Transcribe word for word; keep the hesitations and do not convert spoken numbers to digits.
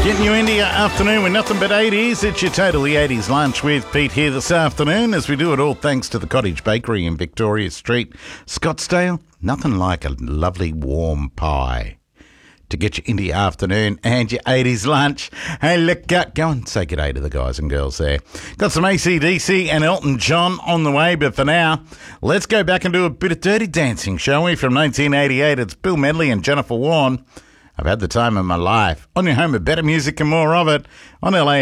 Getting you into your afternoon with nothing but eighties. It's your Totally eighties lunch with Pete here this afternoon, as we do it all thanks to the Cottage Bakery in Victoria Street, Scottsdale. Nothing like a lovely warm pie to get you into your afternoon and your eighties lunch. Hey, look, uh, go and say good day to the guys and girls there. Got some A C D C and Elton John on the way, but for now, let's go back and do a bit of Dirty Dancing, shall we? From nineteen eighty-eight, it's Bill Medley and Jennifer Warren. I've had the time of my life. On your home with better music and more of it on L A